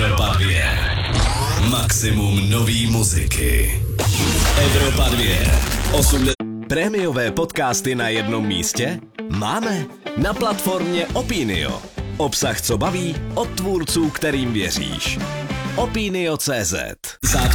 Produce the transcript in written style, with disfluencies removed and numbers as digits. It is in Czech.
Evropa 2. Maximum nový muziky. Evropa 2. Prémiové podcasty na jednom místě? Máme na platformě Opinio. Obsah, co baví, od tvůrců, kterým věříš. Opinio.cz